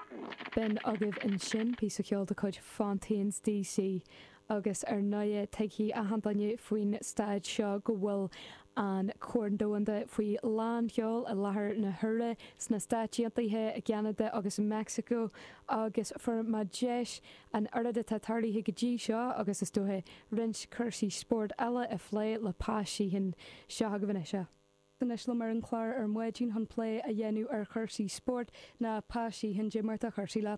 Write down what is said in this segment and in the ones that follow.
Ben agah in sin pí a ceol de chuid Fontaines DC agus ar 9 teigí a handaine faoin staid seo go bhfuil an cuardóanda faoi lán cheol a láthair na thura sna stáitiantaithe a Canada agus Mexico agus for ma deis an airde tá tarlaithe go dtí seo agus is dóthe rins cursaí sport eile a phlé le páisí hin seo go bhaine se. Is le mar an chláir ar muidín hon play a dhéanú ar chuirsaí sport na páisí hin Jimarta chuirsaí leat.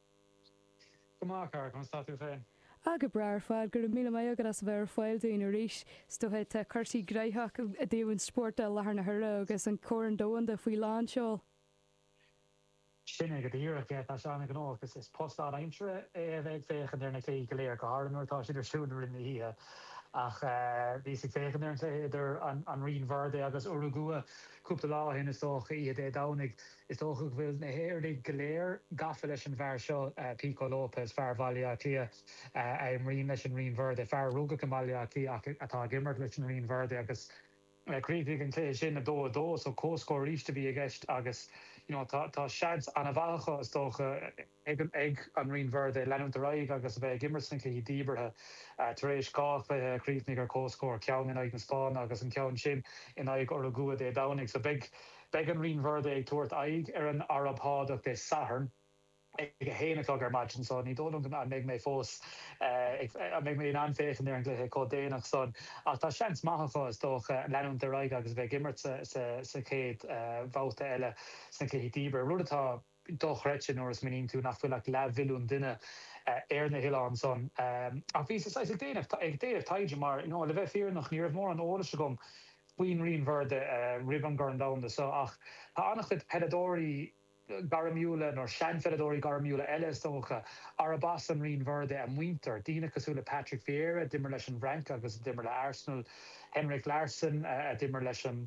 Gomácar chun statú féin. Aga brair fáil gur mí mé agad as bhar fáil daon a ríis stohead te chuirsaí greithach a dtíhann sport a lethar na thura agus an córan dóanda faoi lán seol. Sinne go dtíach tá seánna an agus is postá aimtre bheith féchan ar na clé go léir go háanúirtá siidir siúnar in hí ach bhí sig féchan ar idir an rion bharde agus Uruguay cúpla lá hin is tócha iad é dánig is tócha bhfuil na héirdaigh go léir gafa leis an bhar seo Pico Lopez fear bhaile clia am rion leis an rion bharde fear ruga go baile clí atá gimmart leis an rion bharde agus Creepig an clé sin a dó so cóscóir ríiste bhí a gceist agus tá seads an a bhacha is tócha ag an rion bharde leanúnta raig agus bheith gimmart san clí díberthe tar éis gách le críomhnig ar cóscóir ceann in ag na Spáin agus an ceann sin in ag Uruguay é dánig so beg an rion bharde ag tuairt aig ar an Arab hádacht é Saturn ag a héanachlog ar maidin son ní dólam an méid mé fós méid mé an féchan ar an gluthe códéanach son ach tá seans maithacha is dócha leanúnta raig agus bheith gimmart sa chéad bhóta eile san clí díber rudatá dochreitsin or is minín tú nach fuileach levilún duine ar na hián son ach ví ag déanamh taide mar le bheith fear nach níor mór an óla se gom buin rion bharde riban gar an damda so ach tá annach chud pedadóí garamúla nor seanfedadóí garamúla eile tócha ar a bas an rion bharde a muinter dína cosúla Patrick Vieira dimmer leis an Frank agus dimmer le Arsenal Henrik Larsson dimmer leis an